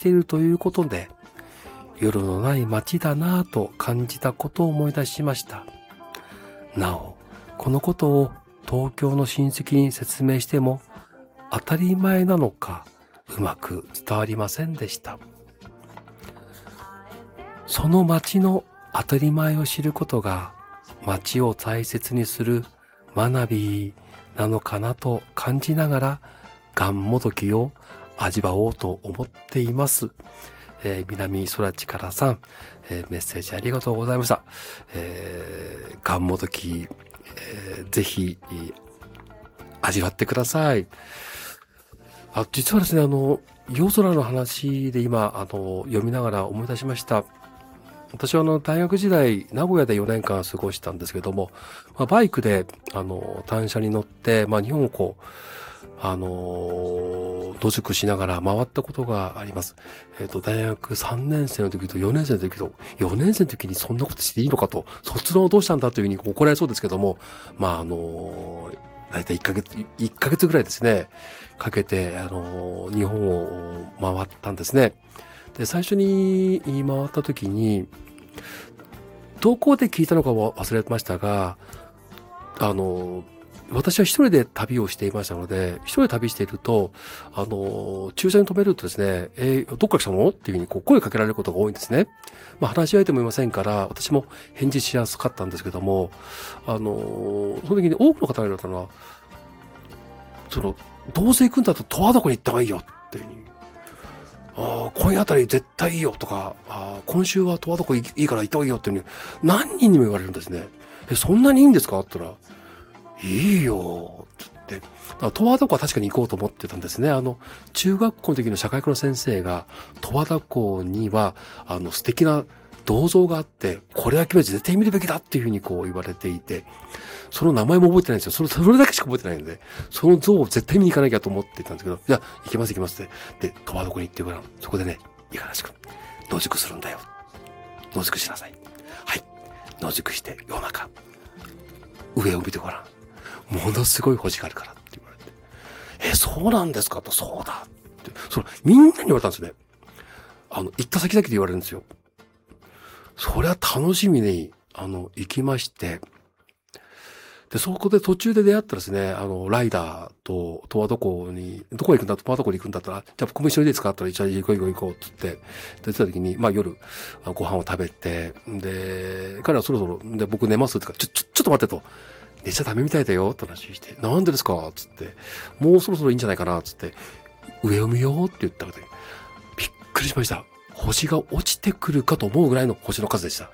しているということで、夜のない街だなぁと感じたことを思い出しました。なお、このことを東京の親戚に説明しても当たり前なのかうまく伝わりませんでした。その街の当たり前を知ることが街を大切にする学びなのかなと感じながら、がんもどきを味わおうと思っています。南空知からさん、メッセージありがとうございました。がんもどき、ぜひ味わってください。実はですね、夜空の話で今読みながら思い出しました。私は大学時代名古屋で4年間過ごしたんですけども、バイクで単車に乗って、日本を野宿しながら回ったことがあります。大学3年生の時と4年生の時と、4年生の時にそんなことしていいのかと、卒論をどうしたんだというふうに怒られそうですけども、だいたい1ヶ月ぐらいですね、かけて、日本を回ったんですね。で、最初に回った時に、どこで聞いたのかは忘れましたが、私は一人で旅をしていましたので、一人で旅していると、駐車に止めるとですね、どっから来たのっていうふうに声かけられることが多いんですね。話し相手もいませんから、私も返事しやすかったんですけども、その時に多くの方が言われたのは、どうせ行くんだと十和田湖に行った方がいいよっていうふうに。今夜あたり絶対いいよとか、今週は十和田湖いいから行った方がいいよっていうふうに何人にも言われるんですね。そんなにいいんですかって言ったら、いいよって言って、十和田湖は確かに行こうと思ってたんですね。中学校の時の社会科の先生が、十和田湖には、素敵な銅像があって、これは君は絶対見るべきだっていうふうに言われていて、その名前も覚えてないんですよ。それだけしか覚えてないので、その像を絶対見に行かなきゃと思ってたんですけど、いや、行きますって。で、十和田湖に行ってごらん。そこでね、五十嵐君、野宿するんだよ。野宿しなさい。はい。野宿して夜中、上を見てごらん。ものすごい星があるからって言われて。そうなんですかと、そうだって。みんなに言われたんですね。行った先々で言われるんですよ。それは楽しみに、行きまして、で、そこで途中で出会ったですね、ライダーと、十和田湖に、どこ行くんだと、十和田湖に行くんだったら、じゃあ僕も一緒にですかって言ったら、一緒に行こうって言って、出てた時に、夜、ご飯を食べて、で、彼はそろそろ、で、僕寝ますって言うから、ちょっと待ってと。寝ちゃダメみたいだよって話して、なんでですかつって、もうそろそろいいんじゃないかなつって、上を見ようって言ったので、びっくりしました。星が落ちてくるかと思うぐらいの星の数でした。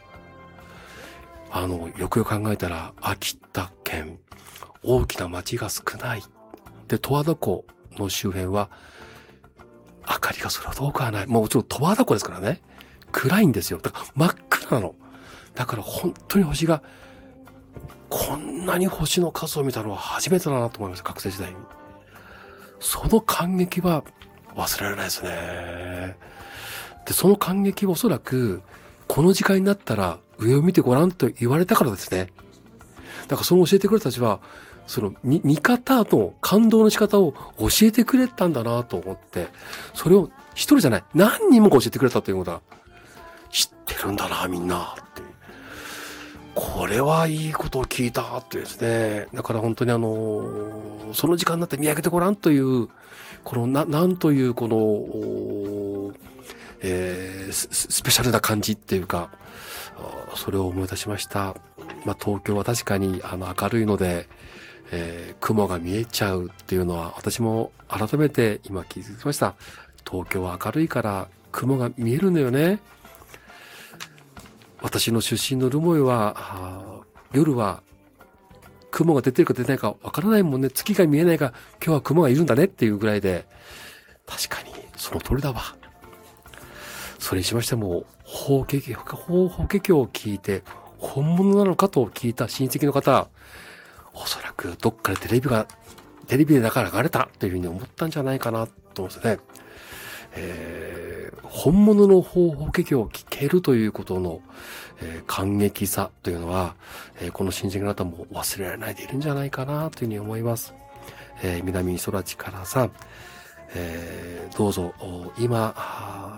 よくよく考えたら、秋田県、大きな町が少ない。で、十和田湖の周辺は、明かりがそれほど多くはない。もちろん十和田湖ですからね。暗いんですよ。だから真っ暗なの。だから本当に星が、こんなに星の数を見たのは初めてだなと思いました、学生時代に。その感激は忘れられないですね。で、その感激はおそらく、この時間になったら上を見てごらんと言われたからですね。だからその教えてくれた人たちは、見方の感動の仕方を教えてくれたんだなと思って、それを一人じゃない、何人も教えてくれたということは、知ってるんだな、みんな、っていう。これはいいことを聞いたってですね。だから本当にその時間になって見上げてごらんという、なんというスペシャルな感じっていうか、それを思い出しました。東京は確かに明るいので、雲が見えちゃうっていうのは私も改めて今気づきました。東京は明るいから雲が見えるのよね。私の出身の留萌は、夜は雲が出てるか出てないかわからないもんね。月が見えないが今日は雲がいるんだねっていうぐらいで、確かにその通りだわ。それにしましても、法華経を聞いて、本物なのかと聞いた親戚の方、おそらくどっかでテレビでだから流れたというふうに思ったんじゃないかなと思うんですね。本物の法華経を聞けるということの、感激さというのは、この親戚の方も忘れられないでいるんじゃないかなというふうに思います。南空知からさん、どうぞ今